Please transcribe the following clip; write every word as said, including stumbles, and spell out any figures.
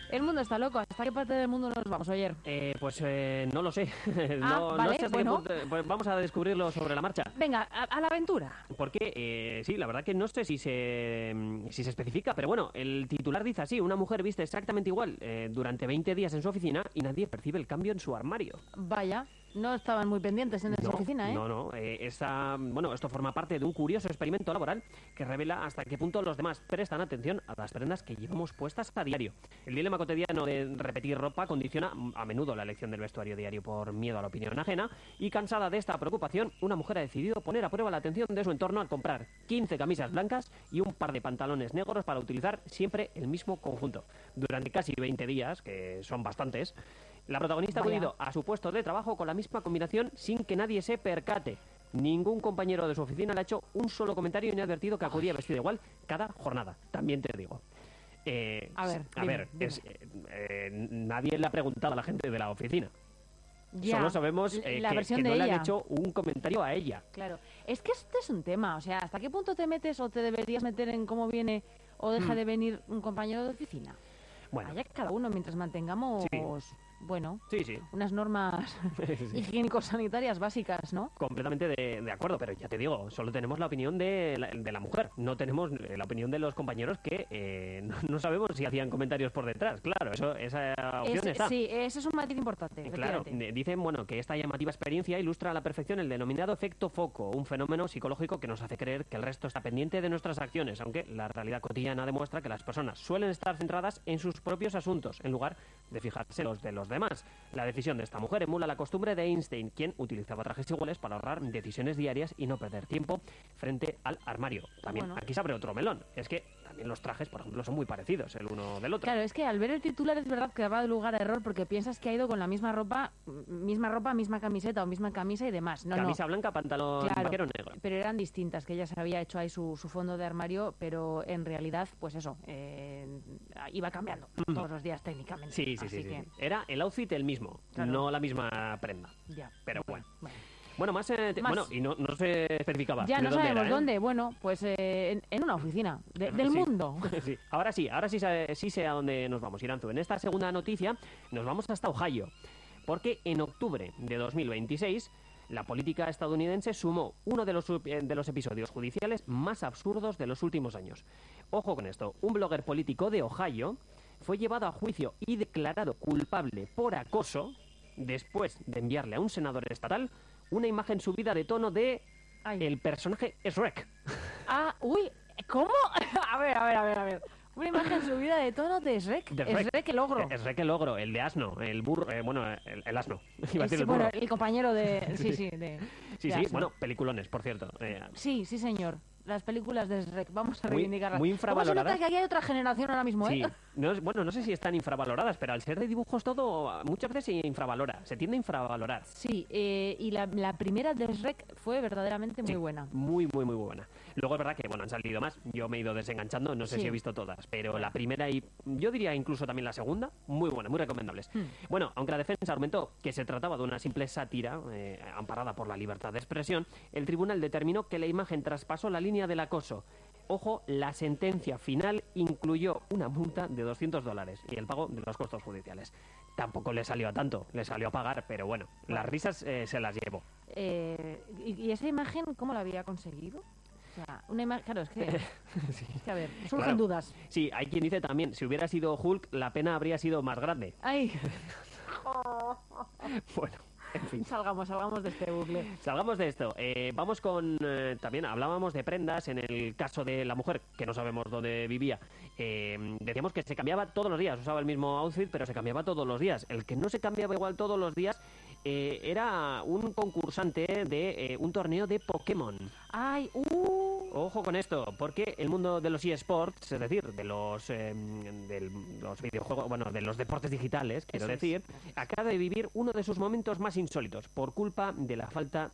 El mundo está loco. ¿Hasta qué parte del mundo nos vamos, Oyer? Eh, pues eh, no lo sé. Ah, no, vale, no sé hasta qué bueno. punto- pues vamos a descubrirlo sobre la marcha. Venga, a, a la aventura. Porque, eh, sí, la verdad que no sé si se, si se especifica, pero bueno, el titular dice así: una mujer viste exactamente igual eh, durante veinte días en su oficina y nadie percibe el cambio en su armario. Vaya, no estaban muy pendientes en esa No, oficina, ¿eh? no, no. eh, esa, bueno, esto forma parte de un curioso experimento laboral que revela hasta qué punto los demás prestan atención a las prendas que llevamos puestas a diario. El dilema cotidiano de repetir ropa condiciona a menudo la elección del vestuario diario por miedo a la opinión ajena, y cansada de esta preocupación, una mujer ha decidido poner a prueba la atención de su entorno al comprar quince camisas blancas y un par de pantalones negros para utilizar siempre el mismo conjunto. Durante casi veinte días, que son bastantes, la protagonista ha Vaya. acudido a su puesto de trabajo con la misma combinación sin que nadie se percate. Ningún compañero de su oficina le ha hecho un solo comentario y ni ha advertido que acudía vestido igual cada jornada. También te digo. Eh, A ver, a dime, ver, dime. es, eh, eh, nadie le ha preguntado a la gente de la oficina. Ya, Solo sabemos eh, la que, versión que no de le ella. han hecho un comentario a ella. Claro, es que este es un tema, o sea, ¿hasta qué punto te metes o te deberías meter en cómo viene o deja de venir un compañero de oficina? Hmm. Bueno, Allá cada uno, mientras mantengamos, Sí. bueno, sí, sí. unas normas Sí. higiénico-sanitarias básicas, ¿no? Completamente de, de acuerdo, pero ya te digo, solo tenemos la opinión de la, de la mujer, no tenemos eh, la opinión de los compañeros que eh, no, no sabemos si hacían comentarios por detrás. Claro, eso, esa opción Es- está. sí, ese es un matiz importante. Claro, efectivamente. de- dicen bueno que esta llamativa experiencia ilustra a la perfección el denominado efecto foco, un fenómeno psicológico que nos hace creer que el resto está pendiente de nuestras acciones, aunque la realidad cotidiana demuestra que las personas suelen estar centradas en sus propios asuntos, en lugar de fijarse en los de los demás. La decisión de esta mujer emula la costumbre de Einstein, quien utilizaba trajes iguales para ahorrar decisiones diarias y no perder tiempo frente al armario. También Bueno. aquí se abre otro melón, es que también los trajes, por ejemplo, son muy parecidos el uno del otro. Claro, es que al ver el titular es verdad que daba lugar a error porque piensas que ha ido con la misma ropa, misma ropa, misma camiseta o misma camisa y demás. No, Camisa no. blanca, pantalón Claro, vaquero negro. pero eran distintas, que ella se había hecho ahí su, su fondo de armario, pero en realidad, pues eso, eh, iba cambiando todos los días técnicamente. Sí, sí, Así sí, sí. que, Era el outfit el mismo, Claro. no la misma prenda. ya. Pero Ok, bueno. bueno. Bueno, más, eh, te- Más. bueno, y no, no se especificaba. Ya de no dónde sabemos era, ¿eh? dónde, bueno, pues eh, en, en una oficina de- del Sí. mundo. Sí. Ahora sí, ahora sí, sa- sí sé a dónde nos vamos, Iranzu. En esta segunda noticia nos vamos hasta Ohio, porque en octubre de dos mil veintiséis la política estadounidense sumó uno de los, sub- eh, de los episodios judiciales más absurdos de los últimos años. Ojo con esto, un blogger político de Ohio fue llevado a juicio y declarado culpable por acoso después de enviarle a un senador estatal una imagen subida de tono de Ay. el personaje Shrek. Ah, uy, ¿cómo? A ver, a ver, a ver, a ver. Una imagen subida de tono de Shrek. De Shrek, el ogro. Es Shrek el ogro, el de asno, el burro, eh, bueno, el, el asno. Iba a decir Sí, el bueno, burro. el compañero de... Sí, sí, de... Sí, de sí, Asno. bueno, peliculones, por cierto. Eh, Sí, sí, señor. Las películas de Shrek, vamos a Muy- reivindicarlas. muy ¿Cómo se infravaloradas? nota que aquí hay otra generación ahora mismo, sí, eh? no es- bueno, no sé si están infravaloradas, pero al ser de dibujos todo, muchas veces se infravalora, se tiende a infravalorar. Sí, eh, y la, la primera de Shrek fue verdaderamente muy Sí, buena. Muy, muy, muy buena. Luego es verdad que, bueno, han salido más. Yo me he ido desenganchando, no sé Sí. si he visto todas, pero la primera y yo diría incluso también la segunda, muy buena, muy recomendables. Hmm. Bueno, aunque la defensa argumentó que se trataba de una simple sátira eh, amparada por la libertad de expresión, el tribunal determinó que la imagen traspasó la línea del acoso. Ojo, la sentencia final incluyó una multa de doscientos dólares y el pago de los costos judiciales. Tampoco le salió a tanto, le salió a pagar, pero bueno, las risas eh, se las llevó. Eh, y, y esa imagen cómo la había conseguido? O sea, una imagen... Claro, es que... es que, a ver, surgen Claro. dudas. Sí, hay quien dice también, si hubiera sido Hulk, la pena habría sido más grande. Ay, Bueno, en fin. salgamos, salgamos de este bucle. Salgamos de esto. Eh, vamos con... eh, también hablábamos de prendas en el caso de la mujer, que no sabemos dónde vivía. Eh, decíamos que se cambiaba todos los días, usaba el mismo outfit, pero se cambiaba todos los días. El que no se cambiaba igual todos los días eh, era un concursante de eh, un torneo de Pokémon. Ay, uh... Ojo con esto, porque el mundo de los eSports, es decir, de los eh, de los videojuegos, bueno, de los deportes digitales, quiero Eso es, decir, eso es. acaba de vivir uno de sus momentos más insólitos por culpa de la falta